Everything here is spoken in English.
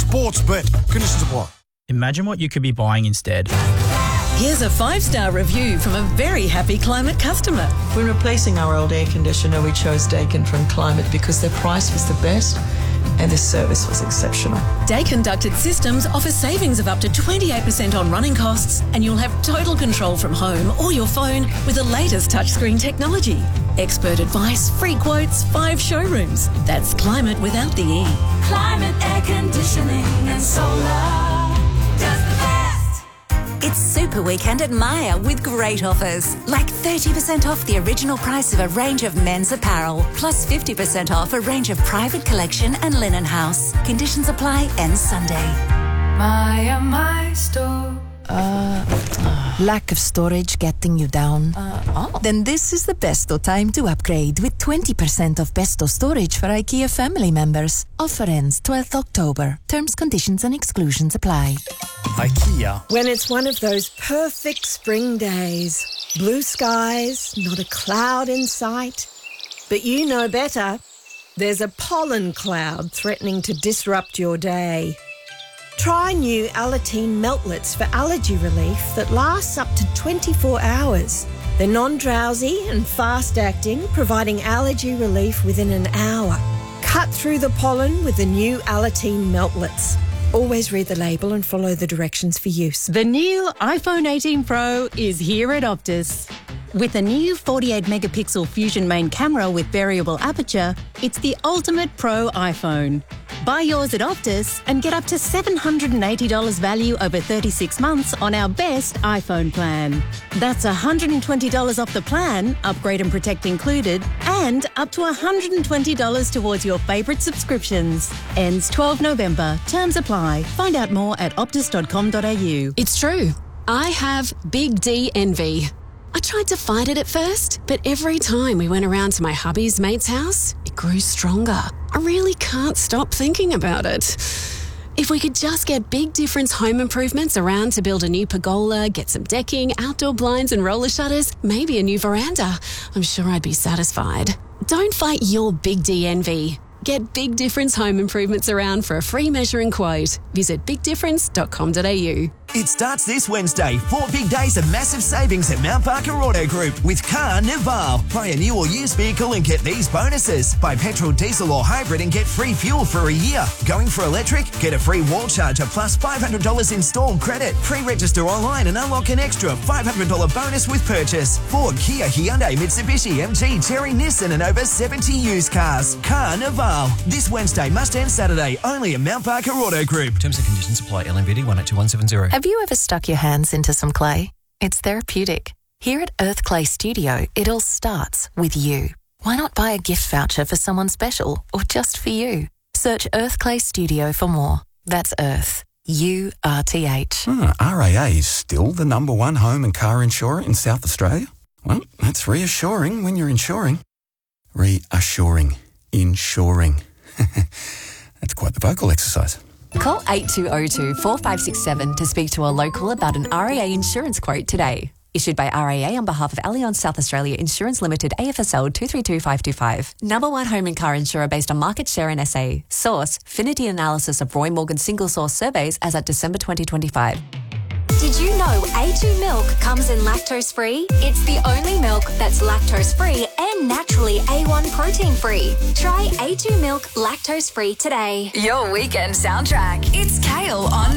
Sportsbet. Conditions apply. Imagine what you could be buying instead. Here's a 5-star review from a very happy Climate customer. When replacing our old air conditioner, we chose Daikin from Climate because their price was the best and the service was exceptional. Daikin ducted systems offer savings of up to 28% on running costs, and you'll have total control from home or your phone with the latest touchscreen technology. Expert advice, free quotes, 5 showrooms. That's Climate without the E. Climate Air Conditioning and Solar does the best. It's Super Weekend at Myer with great offers, like 30% off the original price of a range of men's apparel, plus 50% off a range of private collection and linen house. Conditions apply, ends Sunday. My store. Lack of storage getting you down? Then this is the best time to upgrade with 20% off Besto storage for IKEA family members. Offer ends 12th October. Terms, conditions and exclusions apply. IKEA. When it's one of those perfect spring days, blue skies, not a cloud in sight, but you know better, there's a pollen cloud threatening to disrupt your day. Try new Alateen Meltlets for allergy relief that lasts up to 24 hours. They're non-drowsy and fast-acting, providing allergy relief within an hour. Cut through the pollen with the new Alateen Meltlets. Always read the label and follow the directions for use. The new iPhone 18 Pro is here at Optus. With a new 48-megapixel Fusion main camera with variable aperture, it's the ultimate pro iPhone. Buy yours at Optus and get up to $780 value over 36 months on our best iPhone plan. That's $120 off the plan, upgrade and protect included, and up to $120 towards your favourite subscriptions. Ends 12 November. Terms apply. Find out more at optus.com.au. It's true. I have big D envy. I tried to fight it at first, but every time we went around to my hubby's mate's house, it grew stronger. I really can't stop thinking about it. If we could just get Big Difference Home Improvements around to build a new pergola, get some decking, outdoor blinds and roller shutters, maybe a new veranda, I'm sure I'd be satisfied. Don't fight your big D envy. Get Big Difference Home Improvements around for a free measure and quote. Visit bigdifference.com.au. It starts this Wednesday. 4 big days of massive savings at Mount Barker Auto Group with Carnival. Buy a new or used vehicle and get these bonuses. Buy petrol, diesel or hybrid and get free fuel for a year. Going for electric? Get a free wall charger plus $500 installed credit. Pre-register online and unlock an extra $500 bonus with purchase. Ford, Kia, Hyundai, Mitsubishi, MG, Chery, Nissan and over 70 used cars. Carnival. This Wednesday, must end Saturday. Only at Mount Barker Auto Group. Terms and conditions apply. LMVD 182170. Have you ever stuck your hands into some clay? It's therapeutic. Here at Earth Clay Studio, it all starts with you. Why not buy a gift voucher for someone special or just for you? Search Earth Clay Studio for more. That's Earth. URTH. RAA is still the #1 home and car insurer in South Australia? Well, that's reassuring when you're insuring. Reassuring. Insuring. That's quite the vocal exercise. Call 8202 4567 to speak to a local about an RAA insurance quote today. Issued by RAA on behalf of Allianz South Australia Insurance Limited, AFSL 232525. #1 home and car insurer based on market share in SA. Source, Finity analysis of Roy Morgan single source surveys as at December 2025. Did you know A2 milk comes in lactose-free? It's the only milk that's lactose-free and naturally A1 protein-free. Try A2 milk lactose-free today. Your weekend soundtrack. It's Kale